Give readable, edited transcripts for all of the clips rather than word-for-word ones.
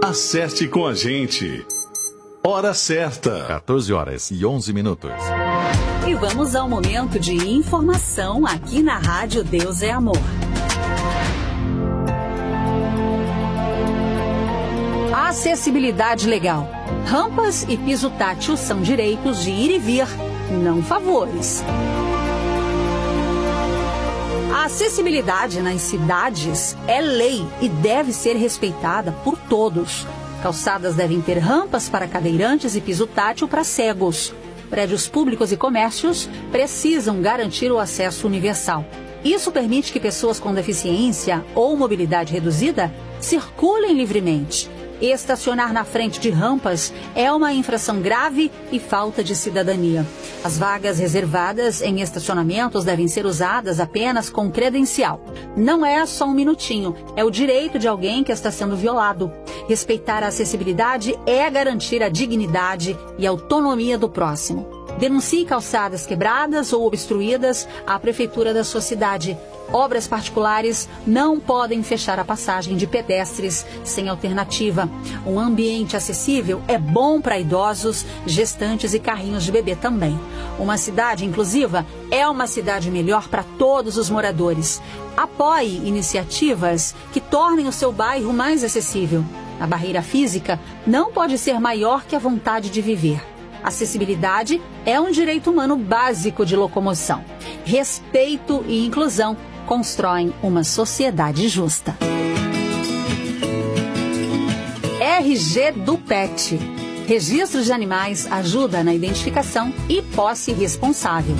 Acerte com a gente. Hora certa. 14h11. E vamos ao momento de informação aqui na Rádio Deus é Amor. Acessibilidade legal. Rampas e piso tátil são direitos de ir e vir, não favores. A acessibilidade nas cidades é lei e deve ser respeitada por todos. Calçadas devem ter rampas para cadeirantes e piso tátil para cegos. Prédios públicos e comércios precisam garantir o acesso universal. Isso permite que pessoas com deficiência ou mobilidade reduzida circulem livremente. Estacionar na frente de rampas é uma infração grave e falta de cidadania. As vagas reservadas em estacionamentos devem ser usadas apenas com credencial. Não é só um minutinho, é o direito de alguém que está sendo violado. Respeitar a acessibilidade é garantir a dignidade e a autonomia do próximo. Denuncie calçadas quebradas ou obstruídas à prefeitura da sua cidade. Obras particulares não podem fechar a passagem de pedestres sem alternativa. Um ambiente acessível é bom para idosos, gestantes e carrinhos de bebê também. Uma cidade inclusiva é uma cidade melhor para todos os moradores. Apoie iniciativas que tornem o seu bairro mais acessível. A barreira física não pode ser maior que a vontade de viver. Acessibilidade é um direito humano básico de locomoção. Respeito e inclusão constroem uma sociedade justa. RG do PET. Registro de animais ajuda na identificação e posse responsável.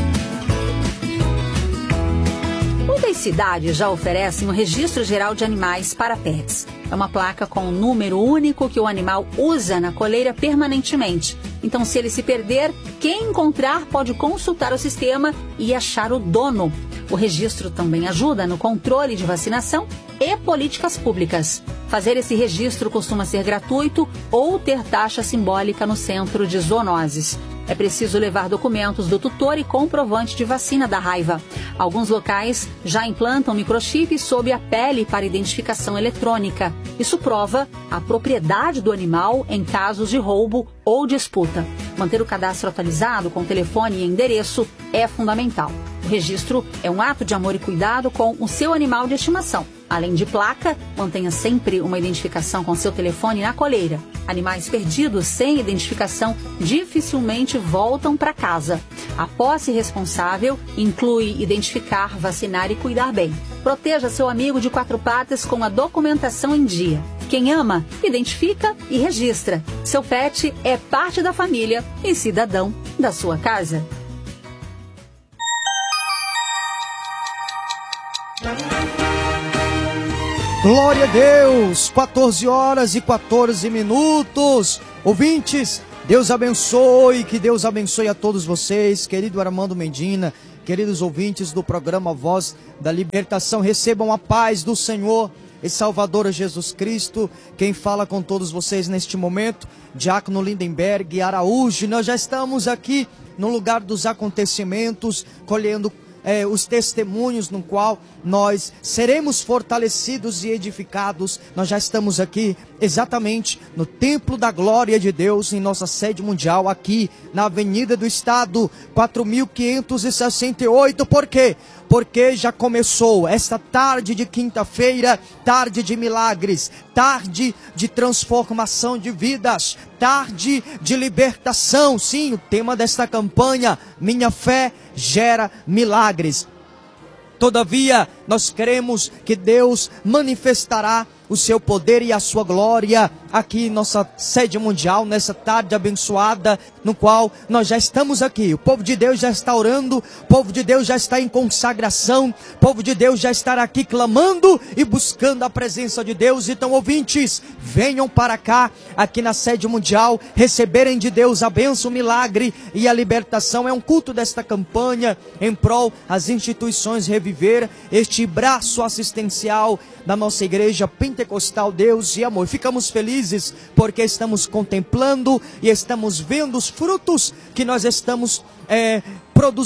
Muitas cidades já oferecem o Registro Geral de Animais para pets. É uma placa com um número único que o animal usa na coleira permanentemente. Então, se ele se perder, quem encontrar pode consultar o sistema e achar o dono. O registro também ajuda no controle de vacinação e políticas públicas. Fazer esse registro costuma ser gratuito ou ter taxa simbólica no centro de zoonoses. É preciso levar documentos do tutor e comprovante de vacina da raiva. Alguns locais já implantam microchip sob a pele para identificação eletrônica. Isso prova a propriedade do animal em casos de roubo ou disputa. Manter o cadastro atualizado com telefone e endereço é fundamental. O registro é um ato de amor e cuidado com o seu animal de estimação. Além de placa, mantenha sempre uma identificação com seu telefone na coleira. Animais perdidos sem identificação dificilmente voltam para casa. A posse responsável inclui identificar, vacinar e cuidar bem. Proteja seu amigo de quatro patas com a documentação em dia. Quem ama, identifica e registra. Seu pet é parte da família e cidadão da sua casa. Glória a Deus, 14h14. Ouvintes, Deus abençoe, que Deus abençoe a todos vocês, querido Armando Medina, queridos ouvintes do programa Voz da Libertação, recebam a paz do Senhor e Salvador Jesus Cristo. Quem fala com todos vocês neste momento, Diácono Lindenberg Araújo. Nós já estamos aqui no lugar dos acontecimentos, colhendo os testemunhos no qual nós seremos fortalecidos e edificados. Nós já estamos aqui exatamente no Templo da Glória de Deus, em nossa sede mundial, aqui na Avenida do Estado, 4568. Por quê? Porque já começou esta tarde de quinta-feira, tarde de milagres, tarde de transformação de vidas, tarde de libertação. Sim, o tema desta campanha, Minha Fé Gera Milagres. Todavia, nós cremos que Deus manifestará o seu poder e a sua glória aqui em nossa sede mundial, nessa tarde abençoada, no qual nós já estamos aqui. O povo de Deus já está orando, o povo de Deus já está em consagração, o povo de Deus já está aqui clamando e buscando a presença de Deus. Então, ouvintes, venham para cá, aqui na sede mundial, receberem de Deus a bênção, o milagre e a libertação. É um culto desta campanha em prol as instituições reviver, este braço assistencial da nossa igreja pentecostal Deus e Amor. Ficamos felizes porque estamos contemplando e estamos vendo os frutos que nós estamos produzindo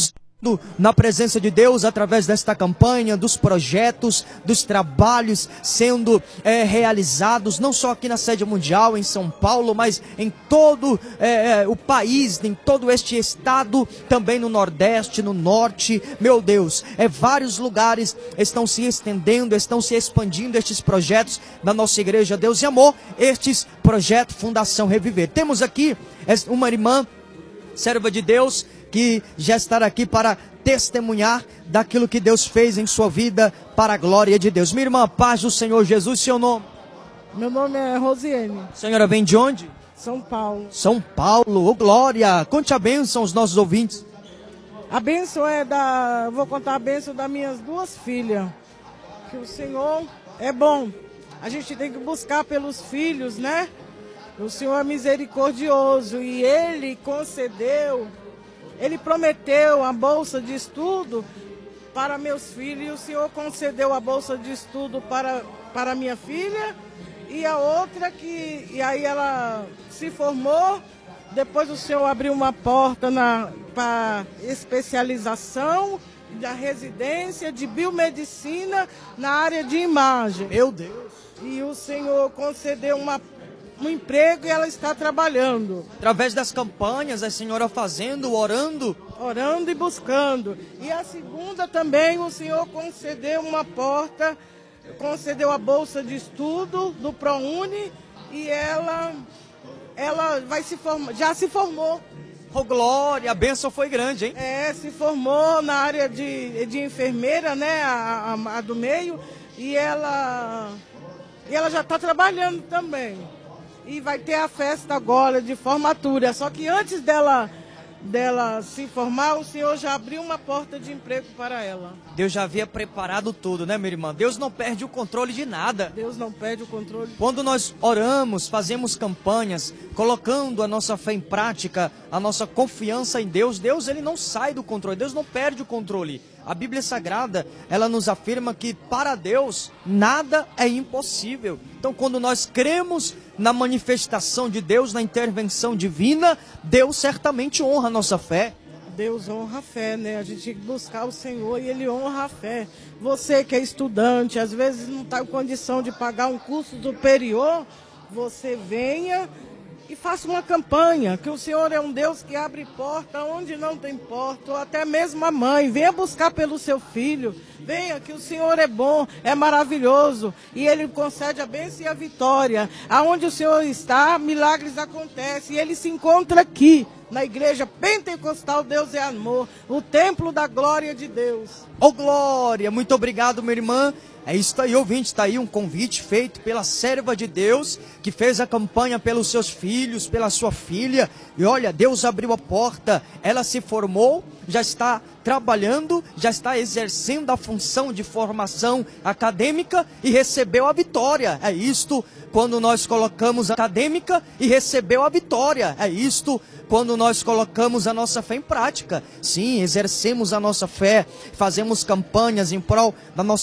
na presença de Deus através desta campanha, dos projetos, dos trabalhos sendo realizados, não só aqui na sede mundial, em São Paulo, mas em todo o país, em todo este estado, também no Nordeste, no Norte. Meu Deus, vários lugares estão se estendendo, estão se expandindo estes projetos da nossa igreja Deus e Amor, estes projetos Fundação Reviver. Temos aqui uma irmã, serva de Deus, que já estará aqui para testemunhar daquilo que Deus fez em sua vida para a glória de Deus. Minha irmã, paz do Senhor Jesus, seu nome? Meu nome é Rosiane. A senhora vem de onde? São Paulo. São Paulo, ô glória! Conte a bênção aos nossos ouvintes. A bênção vou contar a bênção das minhas duas filhas. Que o Senhor é bom. A gente tem que buscar pelos filhos, né? O Senhor é misericordioso e Ele concedeu, Ele prometeu a bolsa de estudo para meus filhos, e o Senhor concedeu a bolsa de estudo para minha filha, e a outra e aí ela se formou. Depois o Senhor abriu uma porta para especialização da residência de biomedicina na área de imagem. Meu Deus! E o Senhor concedeu um emprego e ela está trabalhando. Através das campanhas, a senhora fazendo, orando? Orando e buscando. E a segunda também, o Senhor concedeu uma porta, concedeu a bolsa de estudo do ProUni, e ela vai se formar, já se formou. Oh glória, a bênção foi grande, hein? Se formou na área de enfermeira, né, a do meio, e ela já está trabalhando também. E vai ter a festa agora de formatura. Só que antes dela se formar, o Senhor já abriu uma porta de emprego para ela. Deus já havia preparado tudo, né, minha irmã? Deus não perde o controle de nada. Deus não perde o controle. Quando nós oramos, fazemos campanhas, colocando a nossa fé em prática, a nossa confiança em Deus, Deus ele não sai do controle, Deus não perde o controle. A Bíblia Sagrada, ela nos afirma que para Deus nada é impossível. Então, quando nós cremos na manifestação de Deus, na intervenção divina, Deus certamente honra a nossa fé. Deus honra a fé, né? A gente tem que buscar o Senhor e Ele honra a fé. Você que é estudante, às vezes não está em condição de pagar um curso superior, você venha e faça uma campanha, que o Senhor é um Deus que abre porta onde não tem porta, ou até mesmo a mãe. Venha buscar pelo seu filho, venha, que o Senhor é bom, é maravilhoso, e Ele concede a bênção e a vitória. Aonde o Senhor está, milagres acontecem, e Ele se encontra aqui, na igreja pentecostal Deus é Amor, o templo da glória de Deus. Oh glória, muito obrigado, minha irmã. É isso aí, ouvinte, está aí um convite feito pela serva de Deus, que fez a campanha pelos seus filhos, pela sua filha, e olha, Deus abriu a porta, ela se formou, já está trabalhando, já está exercendo a função de formação acadêmica e recebeu a vitória. É isto quando nós colocamos a acadêmica e recebeu a vitória. É isto quando nós colocamos a nossa fé em prática. Sim, exercemos a nossa fé, fazemos campanhas em prol da nossa